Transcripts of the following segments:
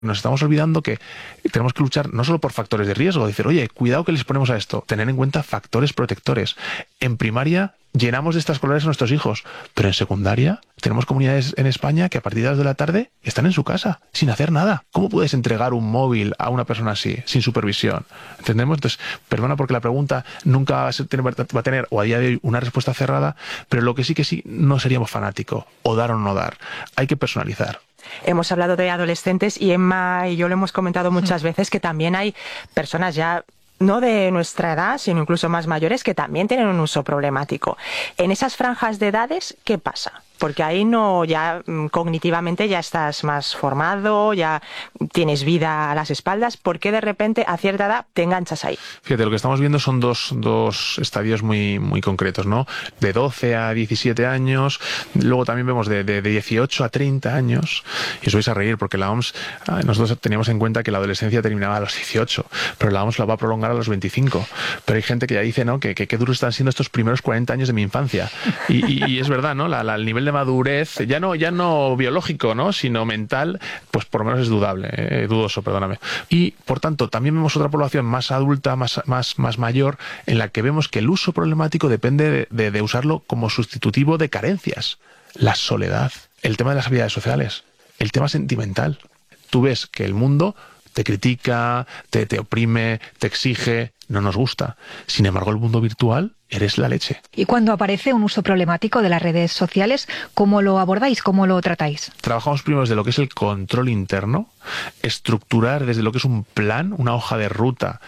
Nos estamos olvidando que tenemos que luchar no solo por factores de riesgo, decir, oye, cuidado que les ponemos a esto, tener en cuenta factores protectores. En primaria llenamos de estas colores a nuestros hijos, pero en secundaria tenemos comunidades en España que a partir de las 2 de la tarde están en su casa, sin hacer nada. ¿Cómo puedes entregar un móvil a una persona así, sin supervisión? ¿Entendemos? Entonces, perdona porque la pregunta nunca va a tener, o a día de hoy, una respuesta cerrada, pero lo que sí, no seríamos fanáticos, o dar o no dar. Hay que personalizar. Hemos hablado de adolescentes y Emma y yo lo hemos comentado muchas veces que también hay personas ya no de nuestra edad, sino incluso más mayores que también tienen un uso problemático. En esas franjas de edades, ¿qué pasa? Porque ahí no, ya cognitivamente ya estás más formado, ya tienes vida a las espaldas. ¿Por qué de repente a cierta edad te enganchas ahí? Fíjate, lo que estamos viendo son dos estadios muy concretos, ¿no? De 12 a 17 años, luego también vemos de 18 a 30 años, y os vais a reír porque la OMS, nosotros teníamos en cuenta que la adolescencia terminaba a los 18, pero la OMS la va a prolongar a los 25. Pero hay gente que ya dice, ¿no? Que duros están siendo estos primeros 40 años de mi infancia. Y es verdad, ¿no? El nivel de madurez, ya no biológico, ¿no? Sino mental, pues por lo menos es dudoso, perdóname. Y por tanto, también vemos otra población más adulta, más mayor, en la que vemos que el uso problemático depende de usarlo como sustitutivo de carencias. La soledad, el tema de las habilidades sociales, el tema sentimental. Tú ves que el mundo te critica, te oprime, te exige, no nos gusta. Sin embargo, el mundo virtual eres la leche. Y cuando aparece un uso problemático de las redes sociales, ¿cómo lo abordáis? ¿Cómo lo tratáis? Trabajamos primero desde lo que es el control interno, estructurar desde lo que es un plan, una hoja de ruta,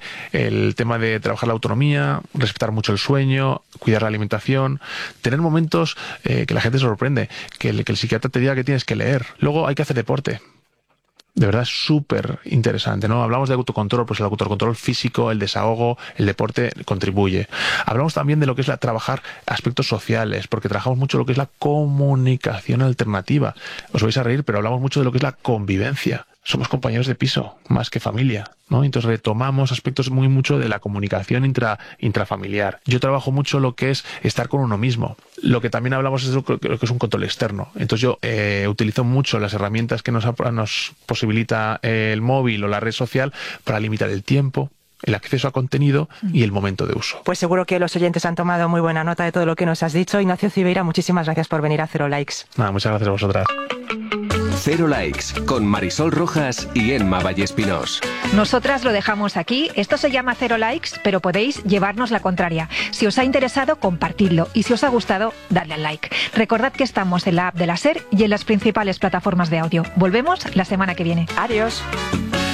el tema de trabajar la autonomía, respetar mucho el sueño, cuidar la alimentación, tener momentos que la gente se sorprende, que el psiquiatra te diga que tienes que leer. Luego hay que hacer deporte. De verdad es súper interesante, ¿no? Hablamos de autocontrol, pues el autocontrol físico, el desahogo, el deporte contribuye. Hablamos también de lo que es trabajar aspectos sociales, porque trabajamos mucho lo que es la comunicación alternativa. Os vais a reír, pero hablamos mucho de lo que es la convivencia. Somos compañeros de piso, más que familia, ¿no? Entonces retomamos aspectos mucho de la comunicación intrafamiliar. Yo trabajo mucho lo que es estar con uno mismo. Lo que también hablamos es lo que es un control externo. Entonces yo utilizo mucho las herramientas que nos posibilita el móvil o la red social para limitar el tiempo, el acceso a contenido y el momento de uso. Pues seguro que los oyentes han tomado muy buena nota de todo lo que nos has dicho. Ignacio Cibeira, muchísimas gracias por venir a Cero Likes. Nada, muchas gracias a vosotras. Cero Likes, con Marisol Rojas y Emma Vallespinós. Nosotras lo dejamos aquí. Esto se llama Cero Likes, pero podéis llevarnos la contraria. Si os ha interesado, compartidlo. Y si os ha gustado, dadle al like. Recordad que estamos en la app de la SER y en las principales plataformas de audio. Volvemos la semana que viene. Adiós.